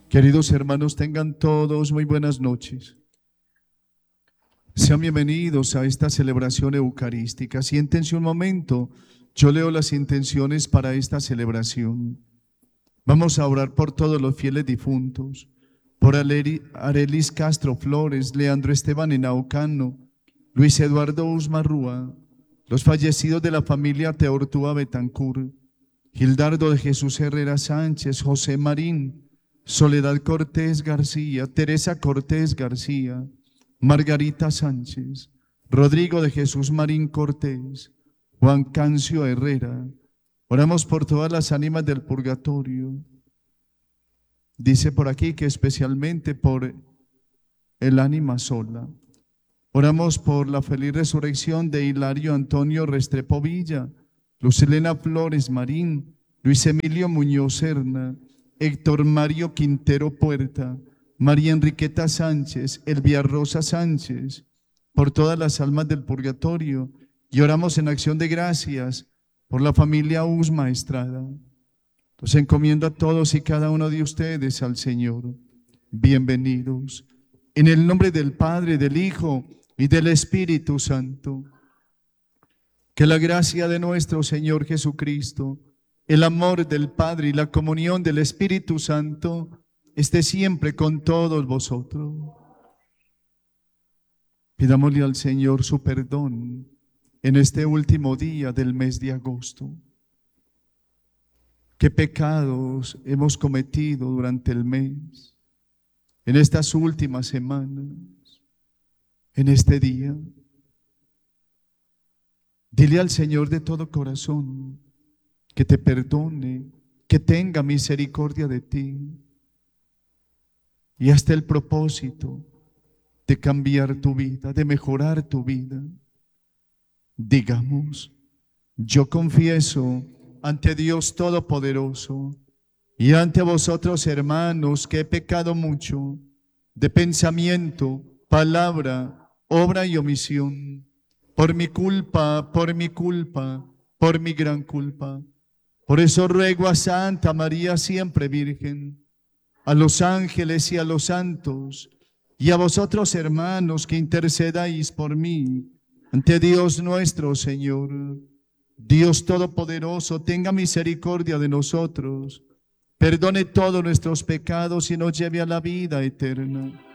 Queridos hermanos, tengan todos muy buenas noches. Sean bienvenidos a esta celebración eucarística. Siéntense un momento, yo leo las intenciones para esta celebración. Vamos a orar por todos los fieles difuntos, por Arelis Castro Flores, Leandro Esteban Henao, Luis Eduardo Usmarrúa, los fallecidos de la familia Teortúa Betancur, Gildardo de Jesús Herrera Sánchez, José Marín, Soledad Cortés García, Teresa Cortés García, Margarita Sánchez, Rodrigo de Jesús Marín Cortés, Juan Cancio Herrera. Oramos por todas las ánimas del purgatorio. Dice por aquí que especialmente por el ánima sola. Oramos por la feliz resurrección de Hilario Antonio Restrepo Villa, Luz Elena Flores Marín, Luis Emilio Muñoz Serna, Héctor Mario Quintero Puerta, María Enriqueta Sánchez, Elvia Rosa Sánchez, por todas las almas del purgatorio, y oramos en acción de gracias por la familia Usma Estrada. Los encomiendo a todos y cada uno de ustedes al Señor. Bienvenidos. En el nombre del Padre, del Hijo y del Espíritu Santo. Que la gracia de nuestro Señor Jesucristo, el amor del Padre y la comunión del Espíritu Santo esté siempre con todos vosotros. Pidámosle al Señor su perdón en este último día del mes de agosto. ¿Qué pecados hemos cometido durante el mes, en estas últimas semanas, en este día? Dile al Señor de todo corazón que te perdone, que tenga misericordia de ti y hasta el propósito de cambiar tu vida, de mejorar tu vida. Digamos: yo confieso ante Dios Todopoderoso y ante vosotros, hermanos, que he pecado mucho de pensamiento, palabra, obra y omisión, por mi culpa, por mi gran culpa. Por eso ruego a Santa María siempre Virgen, a los ángeles y a los santos, y a vosotros, hermanos, que intercedáis por mí ante Dios nuestro Señor. Dios Todopoderoso, tenga misericordia de nosotros, perdone todos nuestros pecados y nos lleve a la vida eterna.